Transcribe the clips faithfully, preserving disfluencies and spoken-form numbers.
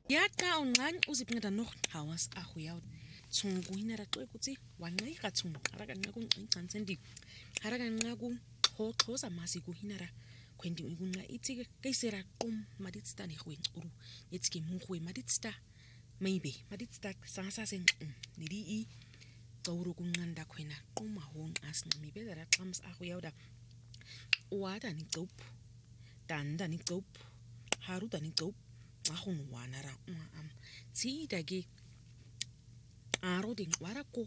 Yaqa onqan uziphinda noch hawas ahuyaw. Tsungu hinara xwekutsi wanqai ka tsungu haraka nqaku nqansendi. Haraka nqaku xhoxhoza masi ku hinara. Kwendi ikunqa ithi kaisera qum maditsta ni khwenturu. Yetski mukhwe maditsta. Maybe maditsta sasa sen nidi i Tawro kunqanda khwena quma hon asnami bedara qams ahuyawda. Wada ni top. Tanda ni top. Haruda ni top. Ahun wanara am. Ti dage aro ding warako.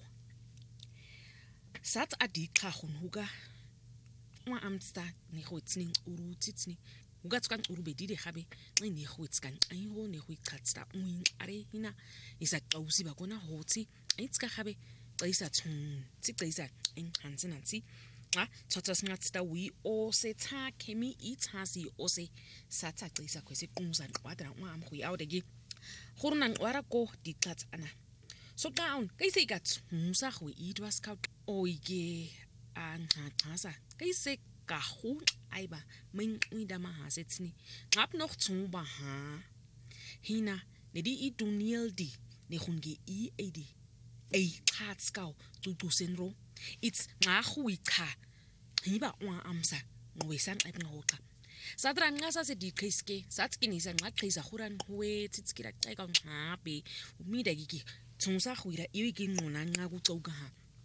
Sat adi kahun huga. Wa amsta ni khwetsning uru titsni. Huga tskan uru bedide khabe. Ni khwetskan ayho ni khwikhatsta uin are hina isa qawsi bakona hotsi. Itska khabe Isa tun ti isa in hansenansi ah thotas ngatsta we o se ta kemi itasi o se sata isa kwese qumza nqwadra nwa am khu awdegi khurnan warako dikat ana so down kaise gat musa khu idwa scout oige an hatasa kaise ka khu aiba min uida ma hasetsni ngap noch tsuba ha hina nedi iduniel di ne khunge i edi a cat scow to do senro. It's Mahui ka. Hiba one amsa. No san I can hold. Sadran Nasa said the Kiske, Satskin is a matris a Huran Hue, Titskira Tigon happy, Midagiki, Tunsa Huira, Irigin Monanga Gutogaha.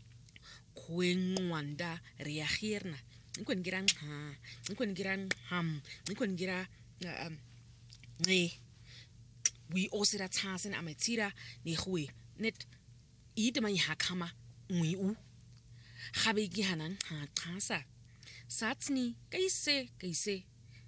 Quen wanda reahirna. Niquen giran ha, Niquen giran ham, Niquen gira um ne. We also that has an amatira, ne hui, net. Ida mai hakama mui u khabe gi hanan ha khasa satsni kaise kaise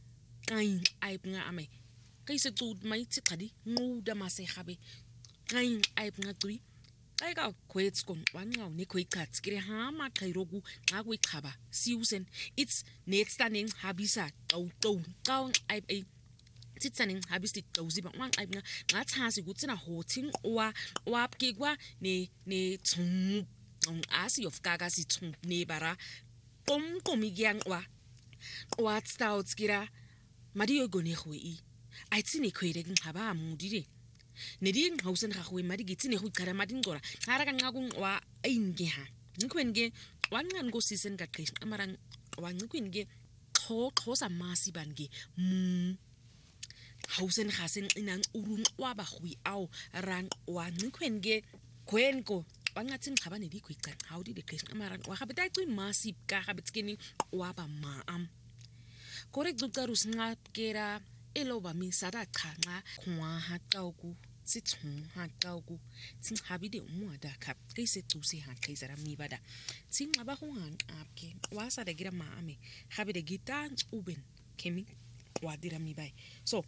ai ai nga ame kaise tud mai tsikadi nguda mase khabe ai ai nga tui ai ka kwets kon wanga ne khoi kats kire ha ma khairogu nga kwi khaba siusen it's net standing habisa tau tau kaung ai ai Titsaning habisti tauziba wang ai nga nga thasi kutsina hoting wa wapke kwa ne ne tsung on asi of gaga si tsung ne bara kom komigiang wa wa stouts gira madio gone khoi ai tsine khwere king haba mudire ne ding hausen ga khoi madi gitsine hu kara mading gora ngara ka ngaku wa ainge ha nkwenge wangan go season ka khish amarang wa nkwenge kho khosa masi bange mu Hausen hasen inang urun waba hui au ran wa nkwenge kwenko wangatin khabane di kwikan how did the case amaran wa habita tu masip ka habitskini waba maam korek dukarus nga kera eloba mi sada khanga khwa ha tauku sithu ha tauku tsin habide umwada kap kaise tusi ha kaisara mi bada tsin aba hu han apke wasa de gira maame habide gitan uben kemi wadira mi bai so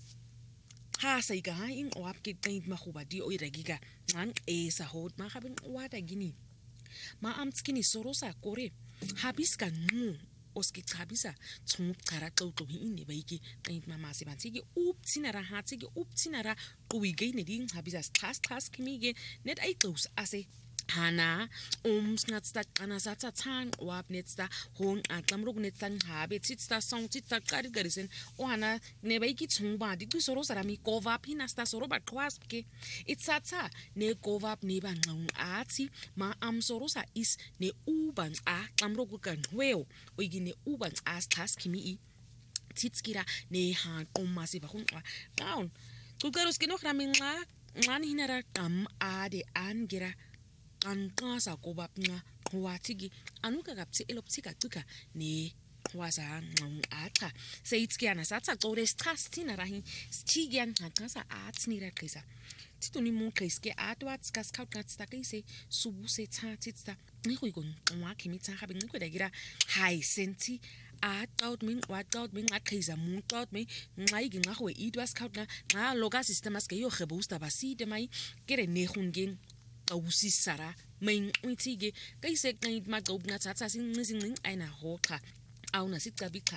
ha sai ga in oap ke tain ma khuba di o iragiga ngan e sa hot ma khabin wada gini ma am skini sorosa kore habis kan mu oski khabisa tsung khara tauto hi ne baiki tain ma ma se ban sigi up tinara ha sigi up tinara uwi ge ne ding habisa khas khas kimige net ai close ase Hana um snatsta kana satsa tang wap netsta hon atlamrug netsan habe titsta song titsta kari garisen ohana nebaiki chungba di soro sarami kovap hinasta soro ba kwaske itsatsa ne kovap ne ba ngang ati ma am soro sa is ne uban a tlamrug kan weo oigi ne uban as tas kimi i titskira ne han omasi ba hun down kugaros kinok raminga ngan hinara tam ade angira Ankasa kobap nga watigi anuka kapsi eloptika tuka ne waza ngam atra seitskiana satsa tsore stress tina rahi stigian ankasa atnira krisa tituni mon kriske atwats kas kautats takise subu se tatitsta ni khuigon wa khimitsa khabe ngikwedagira high senti a out min what out min akhiza mun out me ngai ginga khwe idwas kautna nga loga systemas ke yo khebosta baside mai kere ne khungen Ausi Sara, main uitige, kaise kain ma gob na tata sin nising aina hoka. Au na sit kabika,